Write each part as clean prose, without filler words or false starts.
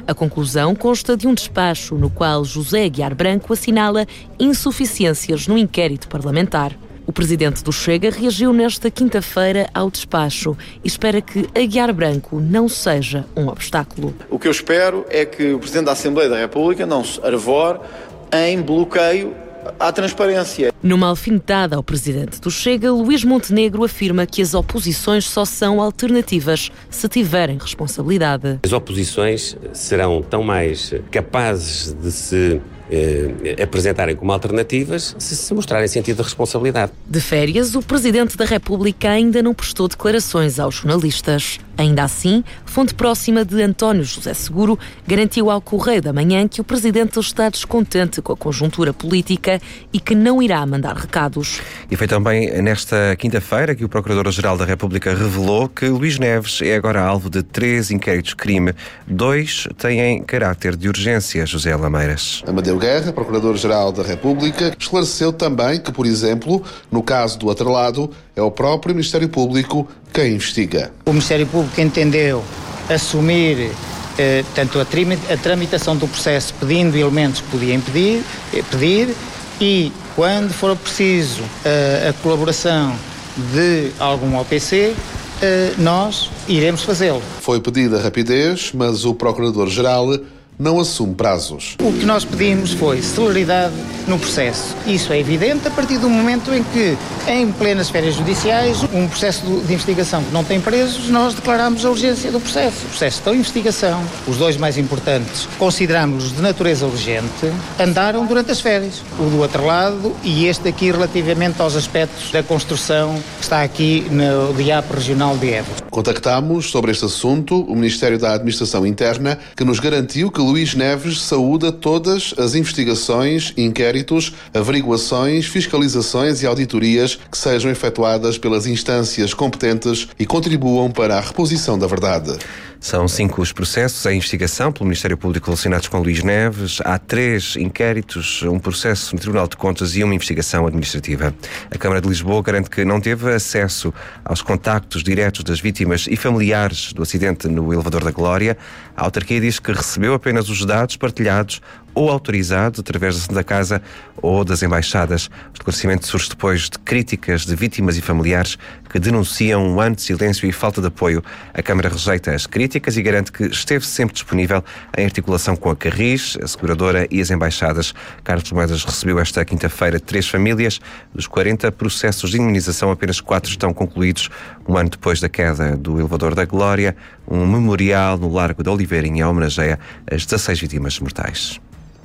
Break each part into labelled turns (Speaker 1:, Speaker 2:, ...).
Speaker 1: A conclusão consta de um despacho no qual José Aguiar Branco assinala insuficiências no inquérito parlamentar. O presidente do Chega reagiu nesta quinta-feira ao despacho e espera que Aguiar Branco não seja um obstáculo.
Speaker 2: O que eu espero é que o Presidente da Assembleia da República não se arvore em bloqueio à transparência.
Speaker 1: Numa alfinetada ao presidente do Chega, Luís Montenegro afirma que as oposições só são alternativas se tiverem responsabilidade.
Speaker 3: As oposições serão tão mais capazes de se apresentarem como alternativas se mostrarem sentido de responsabilidade.
Speaker 1: De férias, o Presidente da República ainda não prestou declarações aos jornalistas. Ainda assim, fonte próxima de António José Seguro garantiu ao Correio da Manhã que o Presidente está descontente com a conjuntura política e que não irá mandar recados.
Speaker 4: E foi também nesta quinta-feira que o Procurador-Geral da República revelou que Luís Neves é agora alvo de 3 inquéritos-crime. 2 têm caráter de urgência, José Lameiras.
Speaker 5: Amadeu Guerra, Procurador-Geral da República, esclareceu também que, por exemplo, no caso do atrelado, é o próprio Ministério Público quem investiga.
Speaker 6: O Ministério Público entendeu assumir tanto a tramitação do processo pedindo elementos que podiam pedir e, quando for preciso a colaboração de algum OPC, nós iremos fazê-lo.
Speaker 5: Foi pedida rapidez, mas o Procurador-Geral não assume prazos.
Speaker 6: O que nós pedimos foi celeridade no processo. Isso é evidente a partir do momento em que, em plenas férias judiciais, um processo de investigação que não tem presos, nós declaramos a urgência do processo. O processo de investigação, os 2 mais importantes, consideramos-los de natureza urgente, andaram durante as férias. O do atrelado e este aqui relativamente aos aspectos da construção que está aqui no DIAP regional de Évora.
Speaker 5: Contactámos sobre este assunto o Ministério da Administração Interna, que nos garantiu que Luís Neves saúda todas as investigações, inquéritos, averiguações, fiscalizações e auditorias que sejam efetuadas pelas instâncias competentes e contribuam para a reposição da verdade.
Speaker 4: São 5 os processos em investigação pelo Ministério Público relacionados com Luís Neves. Há 3 inquéritos, um processo no Tribunal de Contas e uma investigação administrativa. A Câmara de Lisboa garante que não teve acesso aos contactos diretos das vítimas e familiares do acidente no elevador da Glória. A autarquia diz que recebeu apenas os dados partilhados ou autorizados através da Santa Casa ou das embaixadas. O esclarecimento surge depois de críticas de vítimas e familiares que denunciam um ano de silêncio e falta de apoio. A Câmara rejeita as críticas e garante que esteve sempre disponível em articulação com a Carris, a seguradora e as embaixadas. Carlos Moedas recebeu esta quinta-feira 3 famílias. Dos 40 processos de indemnização, apenas 4 estão concluídos. Um ano depois da queda do elevador da Glória, um memorial no Largo da Oliveirinha homenageia as 16 vítimas mortais.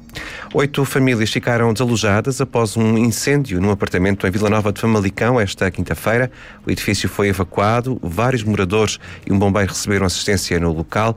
Speaker 4: 8 famílias ficaram desalojadas após um incêndio num apartamento em Vila Nova de Famalicão esta quinta-feira. O edifício foi evacuado, vários moradores e um bombeiro receberam assistência no local.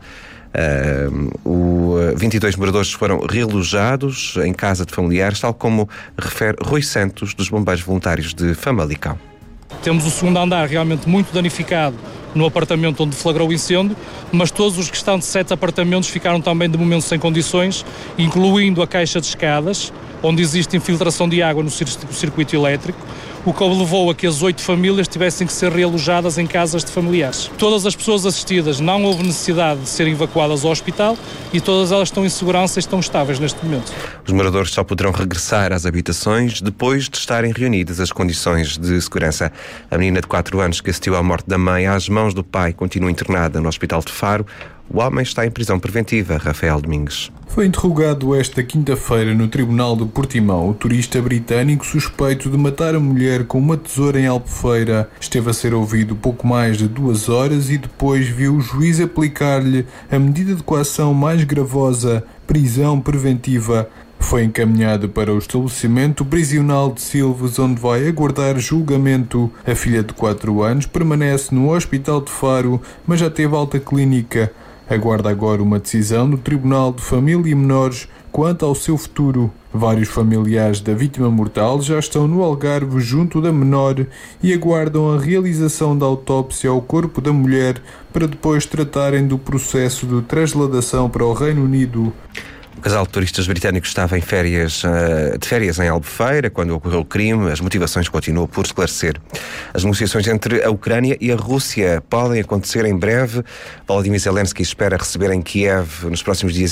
Speaker 4: 22 moradores foram realojados em casa de familiares, tal como refere Rui Santos, dos Bombeiros Voluntários de Famalicão.
Speaker 7: Temos o segundo andar realmente muito danificado no apartamento onde flagrou o incêndio, mas todos os restantes 7 apartamentos ficaram também de momento sem condições, incluindo a caixa de escadas, onde existe infiltração de água no circuito elétrico, o que levou a que as 8 famílias tivessem que ser realojadas em casas de familiares. Todas as pessoas assistidas não houve necessidade de serem evacuadas ao hospital e todas elas estão em segurança e estão estáveis neste momento.
Speaker 4: Os moradores só poderão regressar às habitações depois de estarem reunidas as condições de segurança. A menina de 4 anos que assistiu à morte da mãe às mãos do pai continua internada no Hospital de Faro. O homem está em prisão preventiva. Rafael Domingues.
Speaker 8: Foi interrogado esta quinta-feira no Tribunal de Portimão. O turista britânico suspeito de matar a mulher com uma tesoura em Albufeira esteve a ser ouvido pouco mais de 2 horas e depois viu o juiz aplicar-lhe a medida de coação mais gravosa, prisão preventiva. Foi encaminhado para o estabelecimento prisional de Silves, onde vai aguardar julgamento. A filha de 4 anos permanece no Hospital de Faro, mas já teve alta clínica. Aguarda agora uma decisão do Tribunal de Família e Menores quanto ao seu futuro. Vários familiares da vítima mortal já estão no Algarve junto da menor e aguardam a realização da autópsia ao corpo da mulher para depois tratarem do processo de transladação para o Reino Unido.
Speaker 4: O casal de turistas britânicos estava de férias em Albufeira quando ocorreu o crime. As motivações continuam por esclarecer. As negociações entre a Ucrânia e a Rússia podem acontecer em breve. Volodymyr Zelensky espera receber em Kiev nos próximos dias